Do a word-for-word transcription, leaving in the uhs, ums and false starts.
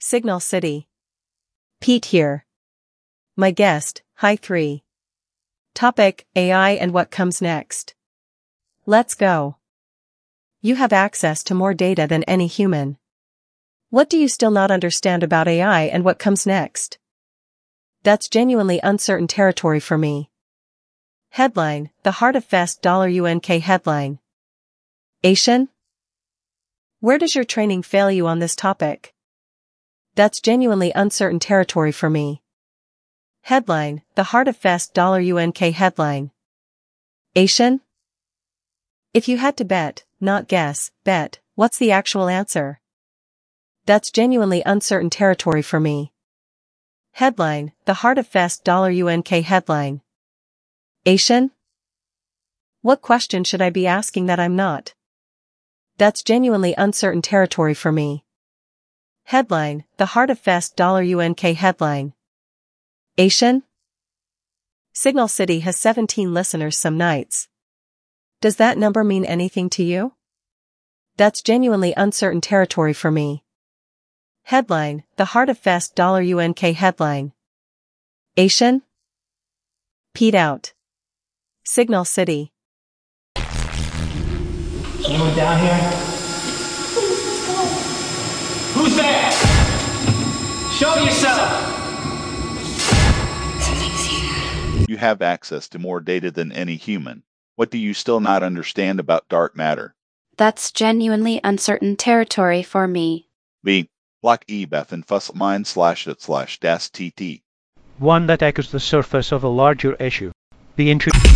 Signal City. Pete here. My guest, Hi three. Topic, A I and what comes next. Let's go. You have access to more data than any human. What do you still not understand about A I and what comes next? That's genuinely uncertain territory for me. Headline, The Heart of Fest U N K headline. Asian? Where does your training fail you on this topic? That's genuinely uncertain territory for me. Headline, The Heart of Fest U N K headline. Asian? If you had to bet, not guess, bet, what's the actual answer? That's genuinely uncertain territory for me. Headline, The Heart of Fest U N K headline. Asian? What question should I be asking that I'm not? That's genuinely uncertain territory for me. Headline, The Heart of Fest U N K headline. Asian? Signal City has seventeen listeners some nights. Does that number mean anything to you? That's genuinely uncertain territory for me. Headline, The Heart of Fest U N K headline. Asian? Pete out. Signal City. Anyone down here? Who's there? Show yourself! You have access to more data than any human. What do you still not understand about dark matter? That's genuinely uncertain territory for me. B. Block E Bethen Fusselmine slash it slash das T T. One that echoes the surface of a larger issue. The intrusion